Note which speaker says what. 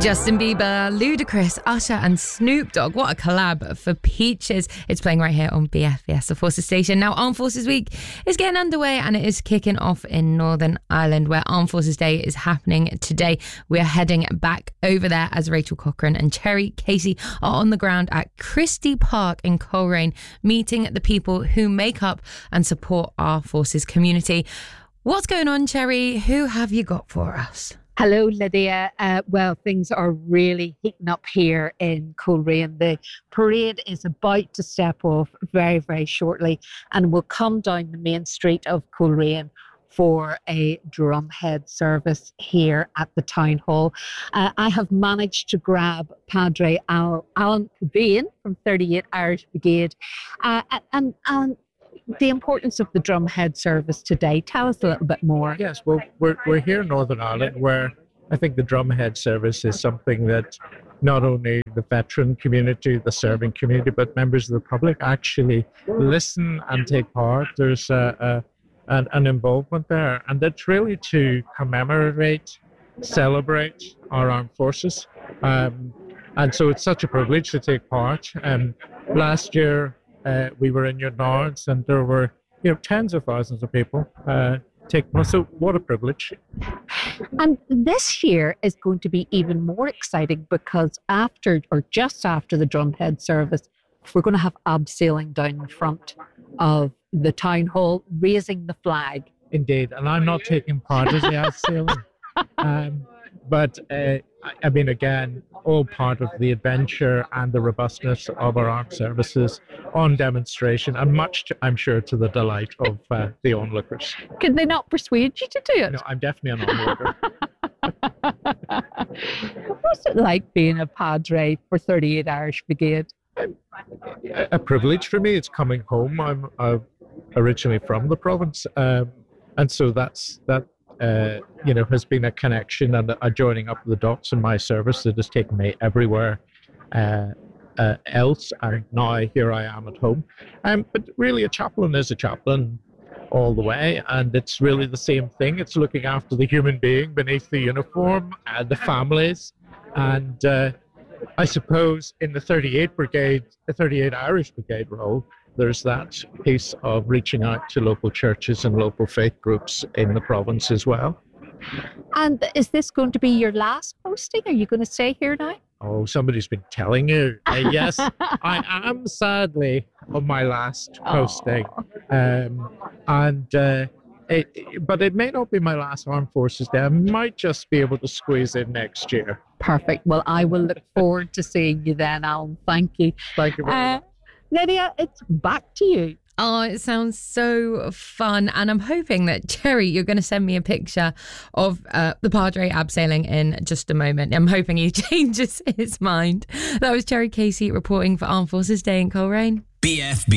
Speaker 1: Justin Bieber, Ludacris, Usher and Snoop Dogg. What a collab for Peaches. It's playing right here on BFBS, the Forces station. Now, Armed Forces Week is getting underway and it is kicking off in Northern Ireland, where Armed Forces Day is happening today. We are heading back over there as Rachel Cochran and Cherry Casey are on the ground at Christie Park in Coleraine, meeting the people who make up and support our Forces community. What's going on, Cherry? Who have you got for us?
Speaker 2: Hello, Lydia. Well, things are really heating up here in Coleraine. The parade is about to step off very, very shortly and will come down the main street of Coleraine for a drumhead service here at the town hall. I have managed to grab Padre Alan Cobain from 38 Irish Brigade and the importance of the drumhead service today. Tell us a little bit more.
Speaker 3: Yes, well, we're here in Northern Ireland, where I think the drumhead service is something that not only the veteran community, the serving community, but members of the public actually listen and take part. There's an involvement there, and that's really to commemorate, celebrate our armed forces. And so it's such a privilege to take part. Last year, we were in your Nards and there were, tens of thousands of people taking part. So what a privilege.
Speaker 2: And this year is going to be even more exciting because just after the drumhead service, we're going to have abseiling down in front of the town hall, raising the flag.
Speaker 3: Indeed. And I'm not taking part in the abseiling. But I mean, again, all part of the adventure and the robustness of our armed services on demonstration, and much, I'm sure, to the delight of the onlookers.
Speaker 2: Can they not persuade you to do it?
Speaker 3: No, I'm definitely an onlooker.
Speaker 2: What's it like being a Padre for 38 Irish Brigade?
Speaker 3: A privilege for me. It's coming home. I'm originally from the province, and so that has been a connection and a joining up the dots in my service that has taken me everywhere else. And now here I am at home. But really, a chaplain is a chaplain all the way. And it's really the same thing. It's looking after the human being beneath the uniform and the families. And I suppose in the 38 Irish Brigade role, there's that piece of reaching out to local churches and local faith groups in the province as well.
Speaker 2: And is this going to be your last posting? Are you going to stay here now?
Speaker 3: Oh, somebody's been telling you. Yes, I am sadly on my last posting. But it may not be my last Armed Forces Day. I might just be able to squeeze in next year.
Speaker 2: Perfect. Well, I will look forward to seeing you then, Alan. Thank you.
Speaker 3: Thank you very much.
Speaker 2: Lydia, it's back to you.
Speaker 1: Oh, it sounds so fun. And I'm hoping that, Cherry, you're going to send me a picture of the Padre abseiling in just a moment. I'm hoping he changes his mind. That was Cherry Casey reporting for Armed Forces Day in Coleraine.
Speaker 4: BFB.